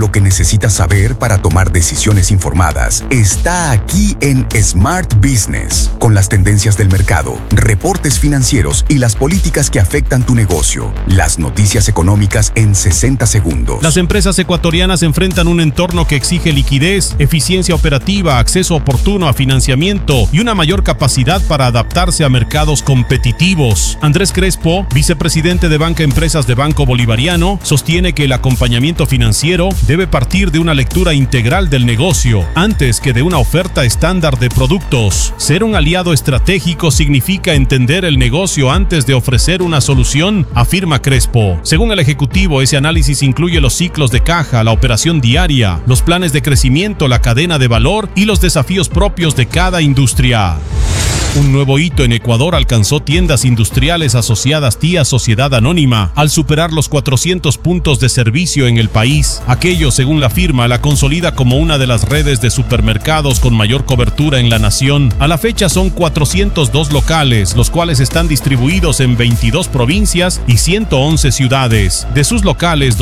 lo que necesitas saber para tomar decisiones informadas está aquí en Smart Business, con las tendencias del mercado, reportes financieros y las políticas que afectan tu negocio. Las noticias económicas en 60 segundos. Las empresas ecuatorianas enfrentan un entorno que exige liquidez, eficiencia operativa, acceso oportuno a financiamiento y una mayor capacidad para adaptarse a mercados competitivos. Andrés Crespo, vicepresidente de Banca Empresas de Banco Bolivariano, sostiene que el acompañamiento financiero debe partir de una lectura integral del negocio, antes que de una oferta estándar de productos. Ser un aliado estratégico significa entender el negocio antes de ofrecer una solución, afirma Crespo. Según el ejecutivo, ese análisis incluye los ciclos de caja, la operación diaria, los planes de crecimiento, la cadena de valor y los desafíos propios de cada industria. Un nuevo hito en Ecuador alcanzó Tiendas Industriales Asociadas TIA Sociedad Anónima al superar los 400 puntos de servicio en el país. Aquello, según la firma, la consolida como una de las redes de supermercados con mayor cobertura en la nación. A la fecha son 402 locales, los cuales están distribuidos en 22 provincias y 111 ciudades. De sus locales,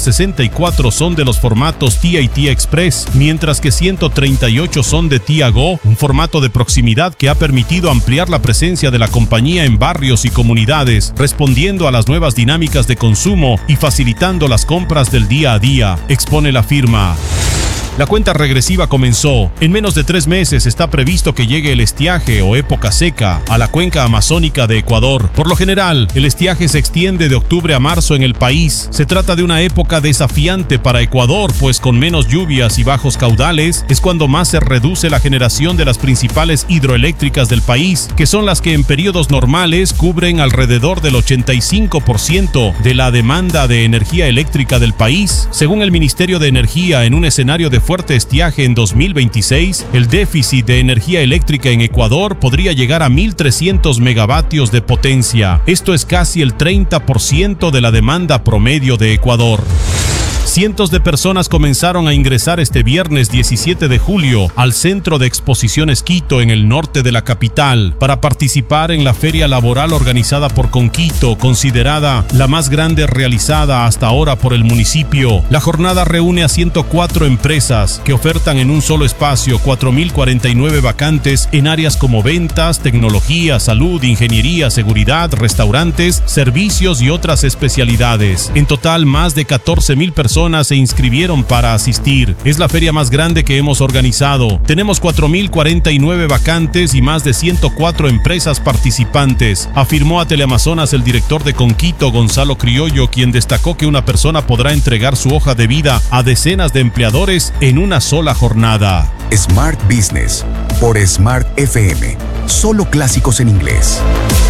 264 son de los formatos TIA y TIA Express, mientras que 138 son de TIA Go, un formato de proximidad que ha permitido ampliar la presencia de la compañía en barrios y comunidades, respondiendo a las nuevas dinámicas de consumo y facilitando las compras del día a día, expone la firma. La cuenta regresiva comenzó. En menos de 3 meses está previsto que llegue el estiaje o época seca a la cuenca amazónica de Ecuador. Por lo general, el estiaje se extiende de octubre a marzo en el país. Se trata de una época desafiante para Ecuador, pues con menos lluvias y bajos caudales es cuando más se reduce la generación de las principales hidroeléctricas del país, que son las que en periodos normales cubren alrededor del 85% de la demanda de energía eléctrica del país. Según el Ministerio de Energía, en un escenario de fuerte estiaje en 2026, el déficit de energía eléctrica en Ecuador podría llegar a 1.300 megavatios de potencia. Esto es casi el 30% de la demanda promedio de Ecuador. Cientos de personas comenzaron a ingresar este viernes 17 de julio al Centro de Exposiciones Quito en el norte de la capital para participar en la feria laboral organizada por Conquito, considerada la más grande realizada hasta ahora por el municipio. La jornada reúne a 104 empresas que ofertan en un solo espacio 4.049 vacantes en áreas como ventas, tecnología, salud, ingeniería, seguridad, restaurantes, servicios y otras especialidades. En total, más de 14.000 personas se inscribieron para asistir. Es la feria más grande que hemos organizado. Tenemos 4.049 vacantes y más de 104 empresas participantes, afirmó a Teleamazonas el director de Conquito, Gonzalo Criollo, quien destacó que una persona podrá entregar su hoja de vida a decenas de empleadores en una sola jornada. Smart Business por Smart FM. Solo clásicos en inglés.